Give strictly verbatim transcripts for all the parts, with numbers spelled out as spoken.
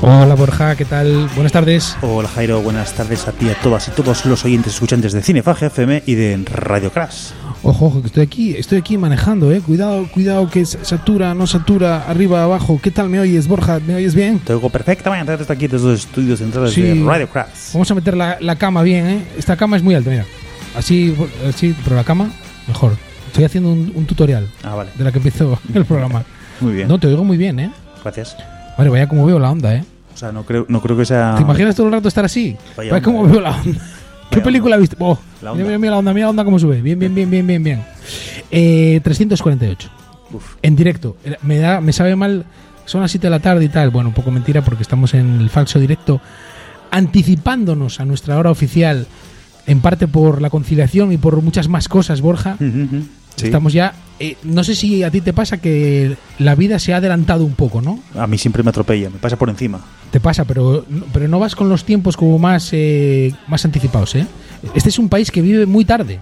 Hola Borja, ¿qué tal? Buenas tardes. Hola Jairo, buenas tardes a ti, a todas y todos los oyentes escuchantes de Cinefagia F M y de Radio Crash. Ojo, ojo, que estoy aquí, estoy aquí manejando, eh. Cuidado, cuidado que satura, no satura, arriba, abajo. ¿Qué tal me oyes, Borja? ¿Me oyes bien? Te oigo perfectamente desde aquí, desde los estudios centrales sí. de Radio Crash. Vamos a meter la, la cama bien, eh. Esta cama es muy alta, mira. Así, así, pero la cama, mejor. Estoy haciendo un, un tutorial ah, vale. de la que empezó el programa. Muy bien. No, te oigo muy bien, eh. Gracias. Vale, vaya como veo la onda, eh. O sea, no creo, no creo que sea... ¿Te imaginas todo el rato estar así? Vaya, vaya como onda, veo la onda. ¿Qué vaya película onda. viste? Oh, la mira, mira, mira la onda, mira la onda cómo sube. Bien, bien, bien, bien, bien, bien. Eh, trescientos cuarenta y ocho. Uf. En directo. Me da, me sabe mal. Son las siete de la tarde y tal. Bueno, un poco mentira porque estamos en el falso directo, anticipándonos a nuestra hora oficial, en parte por la conciliación y por muchas más cosas, Borja. Uh-huh. Sí. Estamos ya. Eh, no sé si a ti te pasa que la vida se ha adelantado un poco, ¿no? A mí siempre me atropella, me pasa por encima. Te pasa, pero, pero no vas con los tiempos como más, eh, más anticipados, ¿eh? Este es un país que vive muy tarde.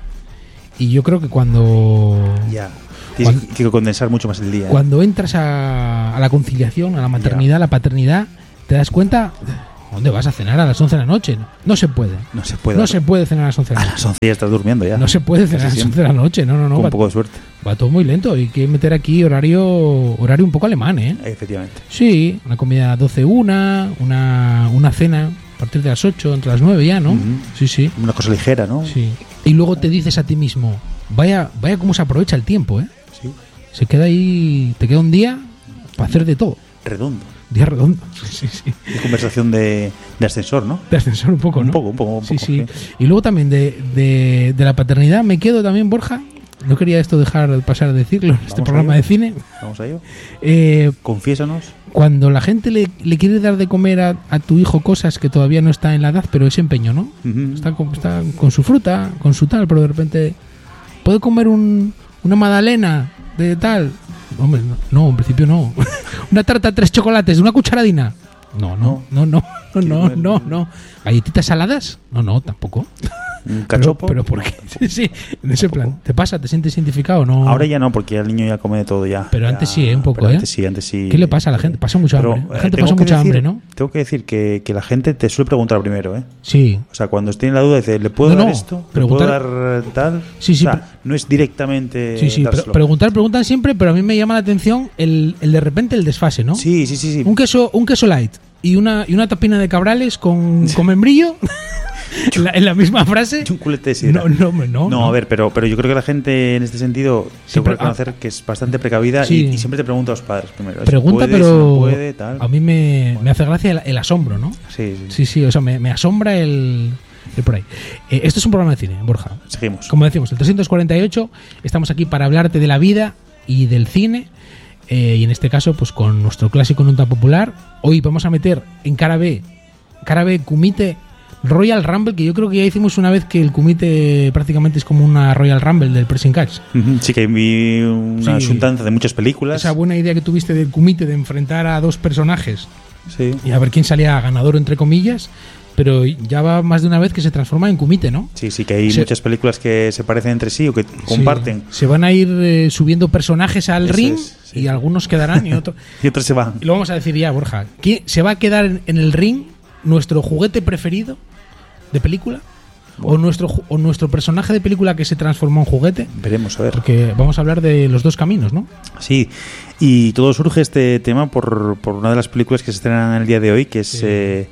Y yo creo que cuando... Ya. Tienes cuando, que condensar mucho más el día. ¿eh? Cuando entras a, a la conciliación, a la maternidad, a la paternidad, te das cuenta... ¿Dónde vas a cenar a las once de la noche? No, no se puede. No se puede. No se puede cenar a las once de la noche. A las once ya estás durmiendo ya. No se puede cenar a las once de la noche. No, no, no. Con va, un poco de suerte. Va todo muy lento. Hay que meter aquí horario horario un poco alemán, ¿eh? Efectivamente. Sí, una comida a doce, una, una, una cena a partir de las ocho, entre las nueve ya, ¿no? Uh-huh. Sí, sí. Una cosa ligera, ¿no? Sí. Y luego te dices a ti mismo, vaya, vaya cómo se aprovecha el tiempo, ¿eh? Sí. Se queda ahí, te queda un día para hacer de todo. Redondo. Día redondo. Sí, sí. Y conversación de, de ascensor, ¿no? De ascensor un poco, ¿no? Un poco, un poco, un sí, poco. Sí, sí. Y luego también de, de, de la paternidad me quedo también, Borja. No quería esto dejar de pasar a decirlo en este programa de cine. Vamos a ello. Eh, Confiésanos. Cuando la gente le, le quiere dar de comer a, a tu hijo cosas que todavía no está en la edad, pero es empeño, ¿no? Uh-huh. Está, con, está con su fruta, con su tal, pero de repente... ¿Puede comer un, una magdalena de tal? Hombre, no, no, en principio no. Una tarta, tres chocolates, una cucharadina. No, no, no, no, no, no, no, no. ¿Galletitas saladas? No, no, tampoco. ¿Un cachopo? Pero, pero ¿por qué? Sí, sí, en ese plan. ¿Te pasa? ¿Te sientes identificado? No. Ahora ya no, porque el niño ya come de todo ya. Pero ya, antes sí, ¿eh? Un poco, pero ¿eh? Antes sí, antes sí. ¿Qué le pasa a la gente? Pasa mucha pero, hambre. La eh, gente pasa mucha decir, hambre, ¿no? Tengo que decir que, que la gente te suele preguntar primero, ¿eh? Sí. O sea, cuando tiene la duda, dice, ¿le puedo No, dar no, esto? ¿Le preguntar- puedo dar tal? Sí, sí, O sea, pre- no es directamente Sí, sí. Pre- dárselo. preguntar, preguntan siempre, pero a mí me llama la atención el, el de repente el desfase, ¿no? Sí, sí, sí, sí. Un queso, un queso light y una, y una tapina de cabrales con, con membrillo en, la, en la misma frase. Un culete de sidra. No, no, hombre, no, No, no. a ver, pero, pero yo creo que la gente en este sentido se Siempre- puede conocer que es bastante precavida Sí. y, y siempre te pregunta a los padres primero. Pregunta, ¿puede, pero si no puede, tal? a mí me, me hace gracia el, el asombro, ¿no? Sí, sí, Sí, sí, o sea, me, me asombra el, el por ahí. Eh, esto es un programa de cine, Borja. Seguimos. Como decimos, el trescientos cuarenta y ocho, estamos aquí para hablarte de la vida y del cine, eh, y en este caso, pues con nuestro clásico nunca popular. Hoy vamos a meter en cara B, cara B, Kumite Royal Rumble, que yo creo que ya hicimos una vez que el Kumite prácticamente es como una Royal Rumble del Pressing Catch. Ujú, sí, que vi una Sí. asuntanza de muchas películas. Esa buena idea que tuviste del Kumite de enfrentar a dos personajes Sí. y a ver quién salía ganador, entre comillas, pero ya va más de una vez que se transforma en Kumite, ¿no? Sí, sí, que hay Se- muchas películas que se parecen entre sí o que comparten. Sí. Se van a ir eh, subiendo personajes al Eso ring es, sí. y algunos quedarán y otros... Y otros se van. Y lo vamos a decir ya, Borja. ¿Quién se va a quedar en, en el ring nuestro juguete preferido de película? O nuestro, ju- o nuestro personaje de película que se transformó en juguete? Veremos, a ver. Porque vamos a hablar de los dos caminos, ¿no? Sí, y todo surge este tema por, por una de las películas que se estrenan el día de hoy, que es Sí. eh,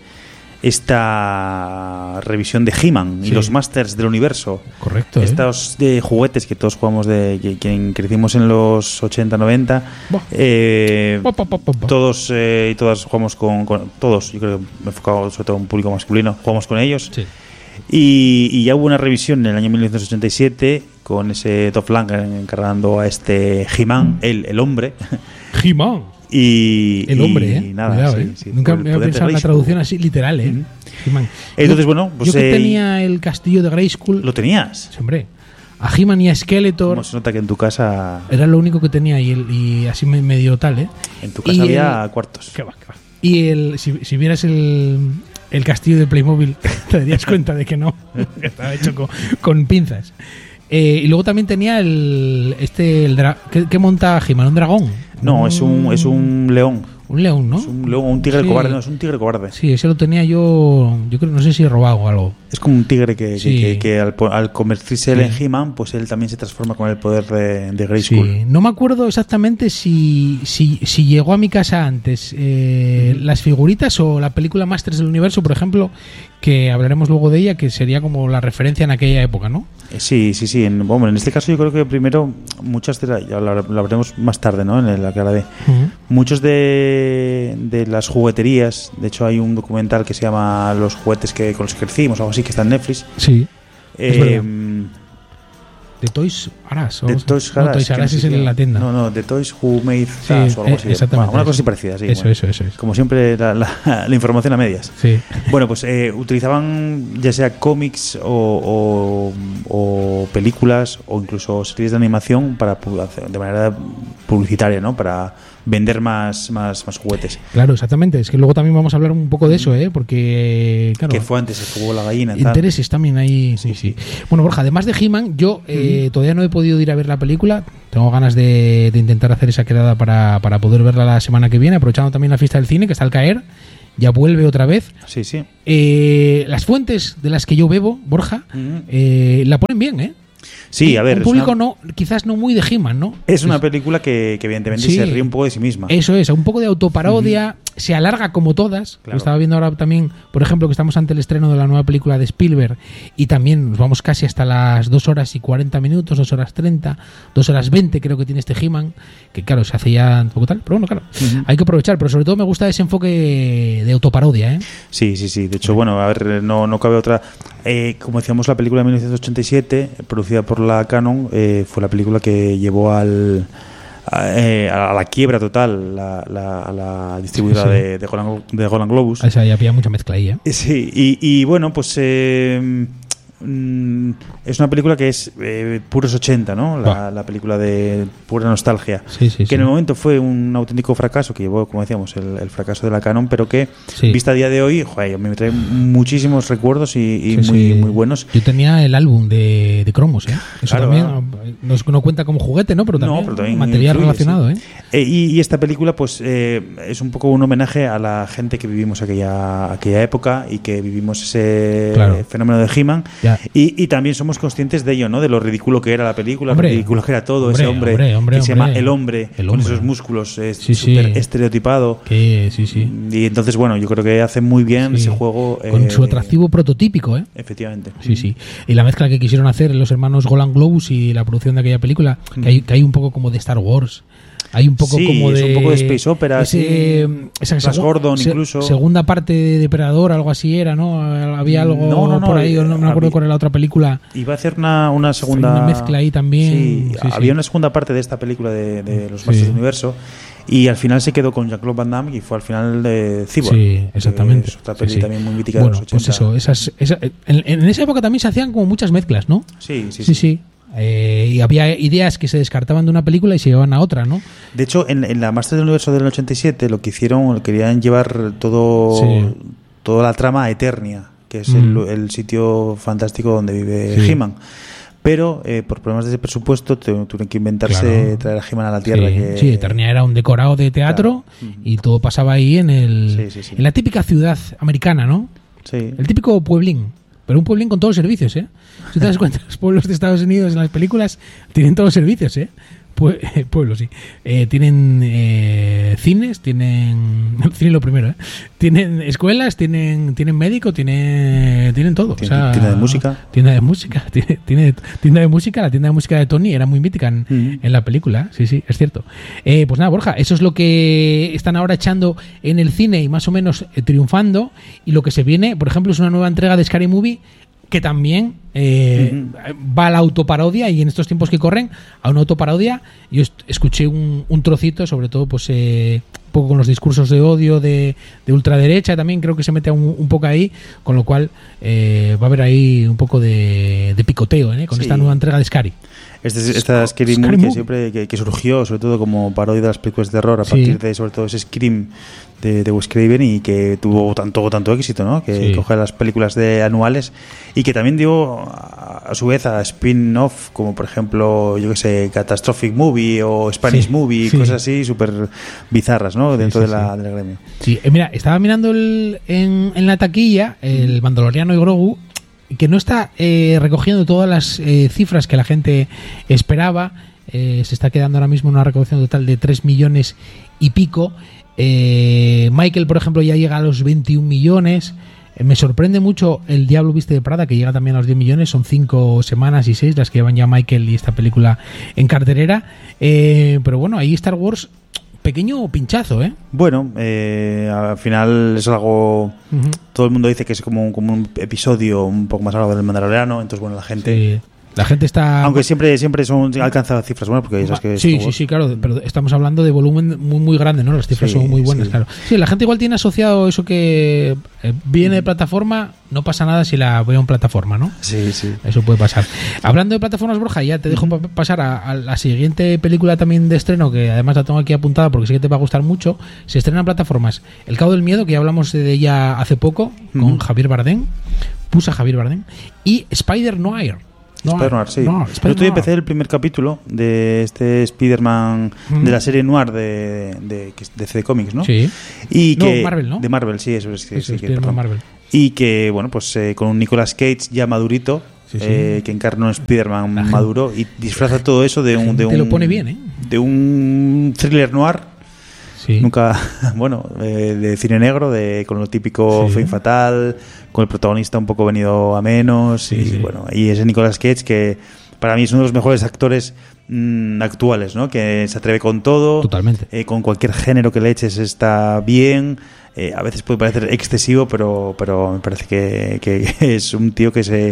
esta revisión de He-Man y Sí. los Masters del Universo. Correcto, ¿eh? Estos de juguetes que todos jugamos, de que, quien crecimos en los ochenta, noventa, Buah. eh, Pa, pa, pa, pa, pa. todos eh, y todas jugamos con, con- todos, yo creo que me he enfocado sobre todo en un público masculino, jugamos con ellos. Sí. Y, y ya hubo una revisión en el año mil novecientos ochenta y siete con ese Dolph Lundgren encargando a este He-Man, el, el hombre. He-Man. Y, El hombre, ¿eh? y nada, Cuidado, sí, ¿eh? sí, Nunca por el me había poder de pensado en la Grayskull. traducción así literal, ¿eh? Ujú. He-Man. Entonces, Yo- bueno, pues, yo que eh, tenía el castillo de Grayskull. ¿Lo tenías? Sí, hombre. A He-Man y a Skeletor. Como se nota que en tu casa Era lo único que tenía y, el, y así me medio tal, ¿eh? en tu casa Y había el- cuartos. ¿Qué va, qué va? Y el, si, si vieras el, el castillo de Playmobil, te darías cuenta de que no, que estaba hecho con, con pinzas. Eh, y luego también tenía el este el dra- ¿qué, qué monta He-Man? ¿Un dragón? No, es un es un león. Un león, ¿no? Es un león o un tigre sí. cobarde, no, es un tigre cobarde. Sí, ese lo tenía yo, yo creo, no sé si he robado o algo. Es como un tigre que, sí. que, que, que al, al convertirse él sí. en He-Man, pues él también se transforma con el poder de, de Grayskull. Sí. No me acuerdo exactamente si, si, si llegó a mi casa antes eh, mm-hmm. las figuritas o la película Masters del Universo, por ejemplo, que hablaremos luego de ella, que sería como la referencia en aquella época, ¿no? Sí, sí, sí. En, bueno, en este caso yo creo que primero muchas de la, ya lo, lo hablaremos más tarde, ¿no? En la cara de uh-huh. muchos de, de las jugueterías. De hecho, hay un documental que se llama Los juguetes que con los que crecimos, o algo así, que está en Netflix. Sí. Eh, de Toys R Us. De Toys R Us. No, Toys R Us es en la tienda. No, no, de Toys Who Made sí, Us o algo así. Exactamente. Bueno, una cosa así eso, parecida, sí. Eso, bueno. eso, eso es. Como siempre, la, la, la información a medias. Sí. Bueno, pues eh, utilizaban ya sea cómics o, o, o películas o incluso series de animación para de manera publicitaria, ¿no? Para vender más, más, más juguetes. Claro, exactamente. Es que luego también vamos a hablar un poco de eso, ¿eh? Porque, claro... Que fue antes, se jugó la gallina. Intereses tal. También ahí, sí, sí. Bueno, Borja, además de He-Man, yo eh, mm. todavía no he podido ir a ver la película. Tengo ganas de, de intentar hacer esa quedada para, para poder verla la semana que viene, aprovechando también la fiesta del cine, que está al caer. Ya vuelve otra vez. Sí, sí. Eh, las fuentes de las que yo bebo, Borja, mm. eh, la ponen bien, ¿eh? Sí, a ver. Un público una, no, quizás no muy de He-Man, ¿no? Es una película que, que evidentemente sí, se ríe un poco de sí misma. Eso es, un poco de autoparodia, uh-huh. se alarga como todas. Claro. Lo estaba viendo ahora también, por ejemplo, que estamos ante el estreno de la nueva película de Spielberg y también nos vamos casi hasta las dos horas y cuarenta minutos, dos horas treinta, dos horas veinte creo que tiene este He-Man, que claro, se hace ya un poco tal, pero bueno, claro, uh-huh. hay que aprovechar, pero sobre todo me gusta ese enfoque de autoparodia, ¿eh? Sí, sí, sí. De hecho, bueno, a ver, no, no cabe otra... Eh, como decíamos, la película de mil novecientos ochenta y siete, producida por la Canon, eh, fue la película que llevó al a, eh, a la quiebra total la, la, a la distribuidora sí, sí. de, de, Golan, de Golan Globus. O sea, ya había mucha mezcla ahí, ¿eh? Sí, y, y bueno, pues eh, mm, es una película que es eh, puros ochenta, ¿no? La, la película de pura nostalgia. Sí, sí, que sí. en el momento fue un auténtico fracaso, que llevó, como decíamos, el, el fracaso de la Canon, pero que, sí. vista a día de hoy, joder, me trae muchísimos recuerdos y, y sí, muy, sí. muy buenos. Yo tenía el álbum de, de cromos, ¿eh? Eso claro, también claro. No, no cuenta como juguete, ¿no? Pero también, no, pero también material influye, relacionado, sí. ¿eh? Eh, y, y esta película, pues, eh, es un poco un homenaje a la gente que vivimos aquella, aquella época y que vivimos ese claro. fenómeno de He-Man. Y, y también somos conscientes de ello, ¿no? De lo ridículo que era la película, hombre, lo ridículo que era todo, hombre, ese hombre, hombre, hombre que se hombre, llama El Hombre, el con hombre. esos músculos, es sí, súper sí. estereotipado. Que, sí, sí. Y entonces, bueno, yo creo que hace muy bien sí. ese juego. Con eh, su atractivo prototípico, ¿eh? Efectivamente. Sí, sí. Y la mezcla que quisieron hacer los hermanos Golan Globus y la producción de aquella película, mm. que, hay, que hay un poco como de Star Wars. Hay un poco sí, como de. Es un poco de Space Opera. Ese, sí. Esa Flash Gordon, se, incluso. Segunda parte de Depredador, algo así era, ¿no? Había algo no, no, no, por ahí, no, no me acuerdo cuál era la otra película. Iba a hacer una, una segunda. Una mezcla ahí también. Sí, sí, había sí. una segunda parte de esta película de, de Los Masters sí. del Universo. Y al final se quedó con Jean-Claude Van Damme y fue al final de Cyborg. Sí, exactamente. Es otra peli sí, sí. también muy mítica bueno, de los ochenta. Pues eso, esas, esa, en, en esa época también se hacían como muchas mezclas, ¿no? Sí, sí, sí. sí. sí. Eh, y había ideas que se descartaban de una película y se llevaban a otra, ¿no? De hecho, en, en la Masters del Universo del ochenta y siete lo que hicieron, querían llevar todo sí. toda la trama a Eternia, que es mm. el, el sitio fantástico donde vive sí. He-Man. Pero eh, por problemas de presupuesto tuvieron que inventarse claro. traer a He-Man a la Tierra. Sí, que, sí, Eternia era un decorado de teatro claro. y todo pasaba ahí en el sí, sí, sí. en la típica ciudad americana, ¿no? Sí. El típico pueblín. Pero un pueblín con todos los servicios, ¿eh? Si te das cuenta, los pueblos de Estados Unidos en las películas tienen todos los servicios, ¿eh? Pue pueblos, sí. Eh, tienen eh, cines, tienen... Cine lo primero, ¿eh? Tienen escuelas, tienen tienen médico, tienen tienen todo. Tiene, o sea, tienda de música. Tienda de música. Tiene, tiene tienda de música. La tienda de música de Tony era muy mítica en, mm. en la película. Sí, sí, es cierto. Eh, pues nada, Borja, eso es lo que están ahora echando en el cine y más o menos eh, triunfando. Y lo que se viene, por ejemplo, es una nueva entrega de Scary Movie que también eh, uh-huh. va a la autoparodia, y en estos tiempos que corren a una autoparodia. Yo escuché un, un trocito, sobre todo pues eh, un poco con los discursos de odio de, de ultraderecha, también creo que se mete un, un poco ahí, con lo cual eh, va a haber ahí un poco de, de picoteo ¿eh? con sí. esta nueva entrega de Scary. Este, esta Scary, Scary Movie que siempre que, que surgió sobre todo como parodia de las películas de terror a sí. partir de sobre todo ese Scream de, de Wes Craven y que tuvo tanto tanto éxito, ¿no? Que Sí. coge las películas de anuales y que también dio a, a su vez a spin-off como por ejemplo, yo que sé, Catastrophic Movie o Spanish Sí, Movie, sí. cosas así súper bizarras, ¿no? Dentro sí, de la sí. del gremio. Sí, eh, mira, estaba mirando el, en, en la taquilla el Mandaloriano y Grogu, que no está eh, recogiendo todas las eh, cifras que la gente esperaba. Eh, se está quedando ahora mismo en una recaudación total de tres millones y pico. Eh, Michael, por ejemplo, ya llega a los veintiún millones. Eh, me sorprende mucho El Diablo Viste de Prada, que llega también a los diez millones. Son cinco semanas y seis las que llevan ya Michael y esta película en cartelera. Eh, pero bueno, ahí Star Wars, pequeño pinchazo, ¿eh? Bueno, eh, al final es algo... Uh-huh. Todo el mundo dice que es como un, como un episodio un poco más largo del Mandaloriano, entonces bueno, la gente... Sí. La gente está... Aunque siempre siempre son alcanza cifras buenas, porque sabes que... Sí, Star sí, Wars- sí, claro, pero estamos hablando de volumen muy muy grande, ¿no? Las cifras Sí, son muy buenas, sí. claro. Sí, la gente igual tiene asociado eso que eh, viene de plataforma, no pasa nada si la veo en plataforma, ¿no? Sí, sí. Eso puede pasar. Hablando de plataformas, Borja, ya te dejo pa- pasar a, a la siguiente película también de estreno, que además la tengo aquí apuntada porque sé que te va a gustar mucho. Se estrena en plataformas El Cabo del Miedo, que ya hablamos de ella hace poco, con Ujú. Javier Bardem, pusa Javier Bardem, y Spider Noir. Spider-Noir, sí. No, Yo Spider-Noir. estoy empecé el primer capítulo de este Spider-Man Mm. de la serie Noir de, de, de C D Comics, ¿no? Sí. Y No, que, Marvel, ¿no? De Marvel, sí, eso es. Que, Eso, sí, que, Spider-Man perdón. Marvel. Y que, bueno, pues eh, con un Nicolas Cage ya madurito, Sí, sí. eh, que encarna un Spider-Man La gente- maduro y disfraza todo eso de un... De gente un lo pone bien, ¿eh? De un thriller noir. Sí. Nunca, bueno, eh, de cine negro, de con lo típico Sí. Femme Fatal, con el protagonista un poco venido a menos, Sí, y sí. bueno, y ese Nicolas Cage que para mí es uno de los mejores actores mm, actuales, ¿no? Que se atreve con todo, Totalmente. eh, con cualquier género que le eches está bien. Eh, a veces puede parecer excesivo, pero pero me parece que, que es un tío que se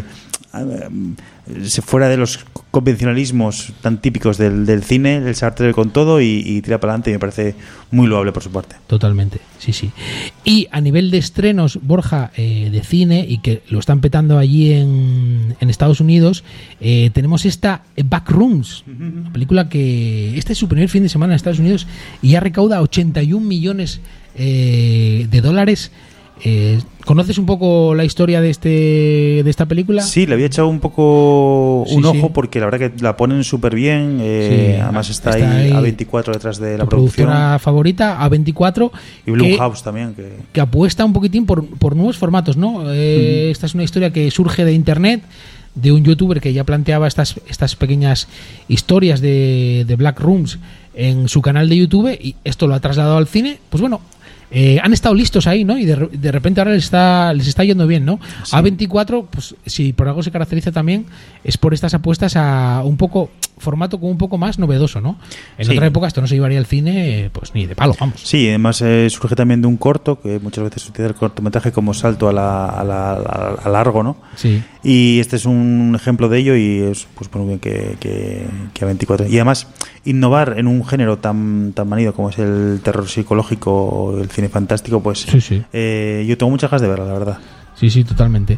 se fuera de los convencionalismos tan típicos del, del cine, él se atreve con todo y, y tira para adelante, y me parece muy loable por su parte. Totalmente, sí, sí. Y a nivel de estrenos, Borja, eh, de cine, y que lo están petando allí en, en Estados Unidos, eh, tenemos esta Backrooms, una película que este es su primer fin de semana en Estados Unidos y ya recauda ochenta y un millones eh, de dólares. Eh, ¿Conoces un poco la historia de este de esta película? Sí, le había echado un poco Sí, un sí. ojo porque la verdad que la ponen súper bien. eh, Sí, además está, está ahí, ahí A veinticuatro detrás de la Tu producción. productora favorita, A veinticuatro, Y que, Blumhouse también. Que... que apuesta un poquitín por, por nuevos formatos, ¿no? Eh, Esta es una historia que surge de internet, de un youtuber que ya planteaba estas, estas pequeñas historias de, de Black Rooms en su canal de YouTube, y esto lo ha trasladado al cine. Pues bueno, eh, han estado listos ahí, ¿no? Y de, re- de repente ahora les está, les está yendo bien, ¿no? Sí. A veinticuatro, pues si por algo se caracteriza también, es por estas apuestas a un poco formato como un poco más novedoso, ¿no? En Sí. otra época esto no se llevaría al cine, pues ni de palo, vamos. Sí, además eh, surge también de un corto, que muchas veces se utiliza el cortometraje como salto a, la, a, la, a, a largo, ¿no? Sí. Y este es un ejemplo de ello y es pues muy bien que, que, que A veinticuatro. Y además, innovar en un género tan, tan manido como es el terror psicológico o el cine fantástico, pues Sí, sí. eh, yo tengo muchas ganas de verla, la verdad. Sí, sí, totalmente.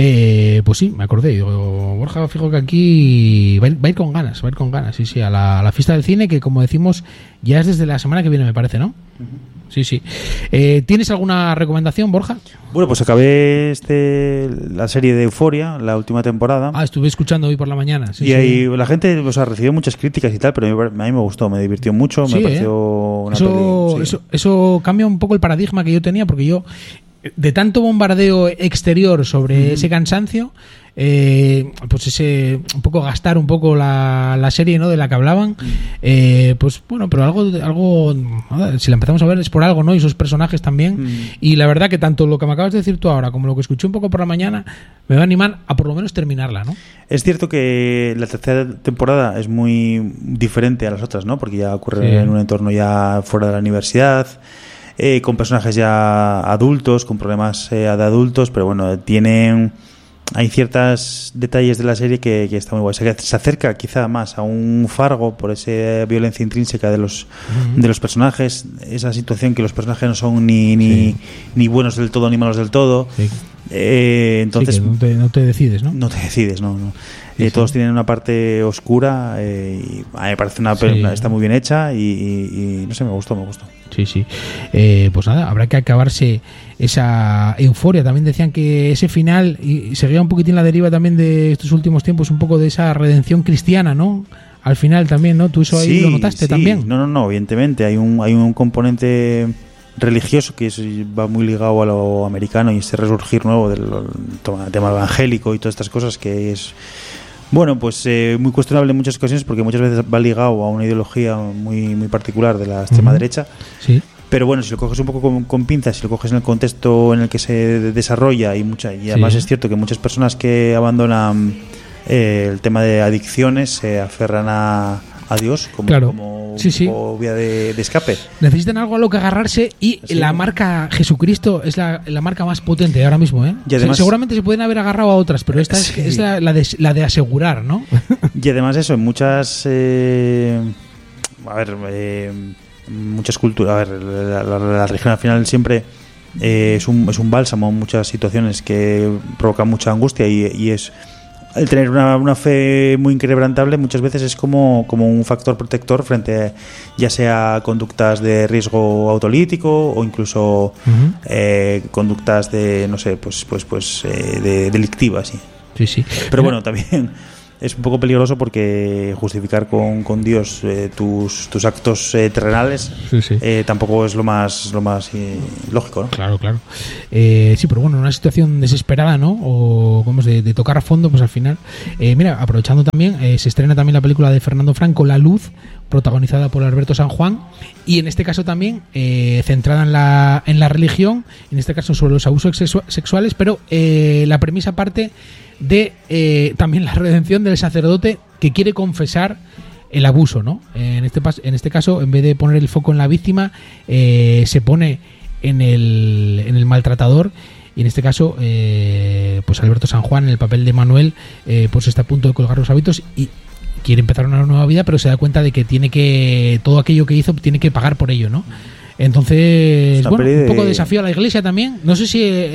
Eh, pues sí, me acordé. Digo, Borja, fijo que aquí va a, ir, va a ir con ganas, va a ir con ganas, sí, sí, a la, a la fiesta del cine, que como decimos, ya es desde la semana que viene, me parece, ¿no? Sí, sí. Eh, ¿Tienes alguna recomendación, Borja? Bueno, pues acabé este la serie de Euphoria, la última temporada. Ah, estuve escuchando hoy por la mañana. Sí, y sí. ahí la gente, o sea, recibió muchas críticas y tal, pero a mí me gustó, me divirtió mucho, Sí, me ¿eh? pareció una eso, peli, sí. eso, eso cambia un poco el paradigma que yo tenía, porque yo, de tanto bombardeo exterior sobre Mm. ese cansancio, eh, pues ese un poco gastar un poco la, la serie, ¿no?, de la que hablaban, eh, pues bueno, pero algo algo nada, si la empezamos a ver es por algo, ¿no? Y esos personajes también. Mm. Y la verdad que tanto lo que me acabas de decir tú ahora como lo que escuché un poco por la mañana me va a animar a por lo menos terminarla, ¿no? Es cierto que la tercera temporada es muy diferente a las otras, ¿no? Porque ya ocurre Sí. en un entorno ya fuera de la universidad, eh, con personajes ya adultos, con problemas eh, de adultos, pero bueno, tienen... Hay ciertos detalles de la serie que, que está muy guay. Se, se acerca quizá más a un Fargo por esa violencia intrínseca de los Ujú. de los personajes, esa situación que los personajes no son ni, ni, Sí. ni buenos del todo ni malos del todo. Sí. Eh, entonces sí, que no, te, no te decides, ¿no? No te decides, no. no. Sí, eh, sí. Todos tienen una parte oscura eh, y a mí me parece una, Sí. una está muy bien hecha y, y, y no sé, me gustó, me gustó. Sí, sí. Eh, pues nada, habrá que acabarse esa euforia. También decían que ese final, y seguía un poquitín la deriva también de estos últimos tiempos, un poco de esa redención cristiana, ¿no? Al final también, ¿no? Tú eso ahí Sí, lo notaste sí. también. No, no, no, evidentemente. Hay un, hay un componente religioso que es, va muy ligado a lo americano y este resurgir nuevo del tema evangélico y todas estas cosas que es, bueno, pues eh, muy cuestionable en muchas ocasiones porque muchas veces va ligado a una ideología muy, muy particular de la extrema uh-huh. derecha. Sí. Pero bueno, si lo coges un poco con, con pinzas, si lo coges en el contexto en el que se desarrolla y mucha y además sí. es cierto que muchas personas que abandonan eh, el tema de adicciones se aferran a, a Dios como, claro. como, sí, sí. como vía de, de escape. Necesitan algo a lo que agarrarse y sí. la marca Jesucristo es la, la marca más potente ahora mismo, ¿eh? Y además, seguramente se pueden haber agarrado a otras, pero esta sí. es, es la, la, de, la de asegurar, ¿no? Y además eso, en muchas... Eh, a ver... Eh, muchas culturas, a ver, la, la, la religión al final siempre eh, es, un, es un bálsamo en muchas situaciones que provocan mucha angustia y, y es el tener una, una fe muy inquebrantable muchas veces es como, como un factor protector frente a, ya sea conductas de riesgo autolítico o incluso uh-huh. eh, conductas de no sé pues pues pues eh, de delictivas sí. sí sí pero bueno también es un poco peligroso porque justificar con, con Dios eh, tus, tus actos eh, terrenales sí, sí. Eh, tampoco es lo más lo más eh, lógico, ¿no? Claro, claro. Eh, sí, pero bueno, una situación desesperada, ¿no? O como de, de tocar a fondo, pues al final. Eh, mira, aprovechando también, eh, se estrena también la película de Fernando Franco, La Luz, protagonizada por Alberto San Juan, y en este caso también eh, centrada en la, en la religión, en este caso sobre los abusos sexu- sexuales, pero eh, la premisa parte de eh, también la redención del sacerdote que quiere confesar el abuso, ¿no? Eh, en este pas- en este caso, en vez de poner el foco en la víctima, eh, se pone en el, en el maltratador. Y en este caso, eh, pues Alberto San Juan, en el papel de Manuel, eh, pues está a punto de colgar los hábitos y quiere empezar una nueva vida, pero se da cuenta de que tiene que todo aquello que hizo tiene que pagar por ello, ¿no? Entonces, bueno, un poco de desafío a la Iglesia también. No sé si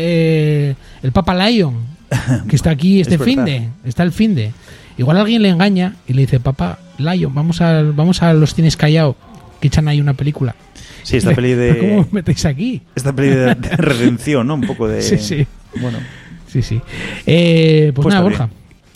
eh, el Papa Lion, que está aquí este finde, está el finde. Igual alguien le engaña y le dice, Papa Lion, vamos a vamos a los cines Callao, que echan ahí una película. Sí, esta peli de... ¿Cómo me metéis aquí? Esta peli de, de redención, ¿no? Un poco de... Sí, sí. Bueno. Sí, sí. Eh, pues, pues nada, Borja.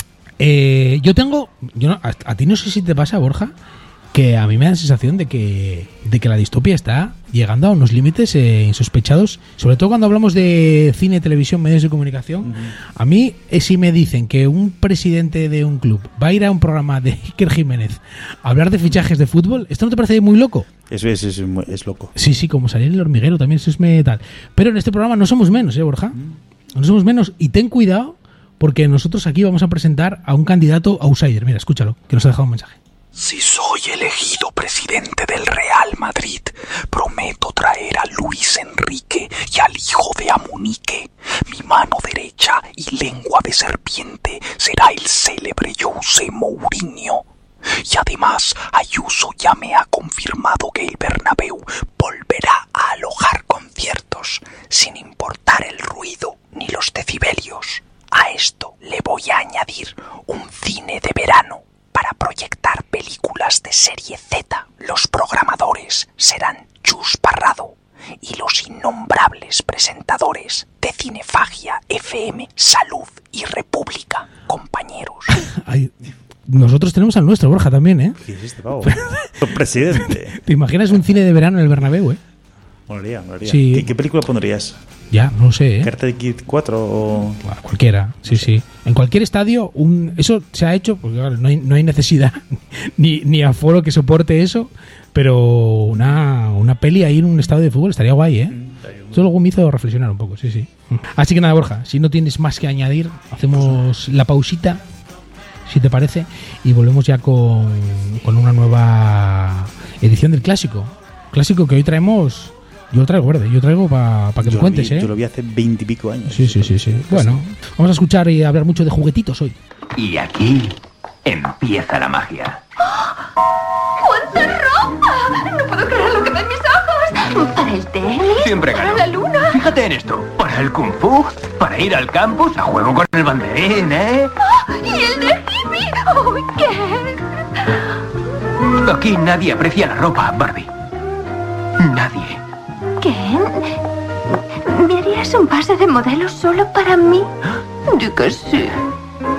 Eh, yo tengo... yo no, a, a ti no sé si te pasa, Borja, que a mí me da la sensación de que, de que la distopia está llegando a unos límites eh, insospechados, sobre todo cuando hablamos de cine, televisión, medios de comunicación. Uh-huh. A mí, eh, si me dicen que un presidente de un club va a ir a un programa de Iker Jiménez a hablar de fichajes de fútbol, ¿esto no te parece muy loco? Eso es, es, es, es loco. Sí, sí, como salir en El Hormiguero, también eso es metal. Pero en este programa no somos menos, ¿eh, Borja? Uh-huh. No somos menos, y ten cuidado, porque nosotros aquí vamos a presentar a un candidato outsider. Mira, escúchalo, que nos ha dejado un mensaje. Si soy elegido presidente del Real Madrid, prometo traer a Luis Enrique y al hijo de Amunique. Mi mano derecha y lengua de serpiente será el célebre José Mourinho. Y además, Ayuso ya me ha confirmado que el Bernabéu volverá a alojar conciertos, sin importar el ruido ni los decibelios. A esto le voy a añadir un cine de verano para proyectar películas de serie Z. Los programadores serán Chus Parrado y los innombrables presentadores de Cinefagia, F M, Salud y República, compañeros. Ay, nosotros tenemos al nuestro, Borja, también, ¿eh? ¿Qué es este pavo? Presidente. ¿Te imaginas un cine de verano en el Bernabéu, eh? Molaría, molaría. Sí. ¿Qué, ¿Qué película pondrías? Ya, no lo sé, ¿eh? ¿Karate Kid cuatro o...? Bueno, cualquiera, sí, sí. En cualquier estadio, un eso se ha hecho, porque claro, no hay, no hay necesidad ni, ni aforo que soporte eso, pero una, una peli ahí en un estadio de fútbol estaría guay, ¿eh? Mm, eso luego me hizo reflexionar un poco, sí, sí. Así que nada, Borja, si no tienes más que añadir, hacemos la pausita, si te parece, y volvemos ya con, con una nueva edición del clásico. Clásico que hoy traemos... Yo lo traigo verde, yo traigo para pa que yo me cuentes, vi, ¿eh? Yo lo vi hace veintipico años. Sí, sí, sí, sí. Bueno, vamos a escuchar y hablar mucho de juguetitos hoy. Y aquí empieza la magia. ¡Cuánta ropa! No puedo creer lo que ven mis ojos. Para el tele, Siempre para gano. la luna. Fíjate dónde eres tú? ¿Para el kung fu? ¿Para ir al campus? ¿A juego con el banderín, eh? ¡Oh! ¡Y el de Phoebe! ¡Oh, qué! Aquí nadie aprecia la ropa, Barbie. Nadie. ¿Ken? ¿Me harías un pase de modelo solo para mí? Di que sí.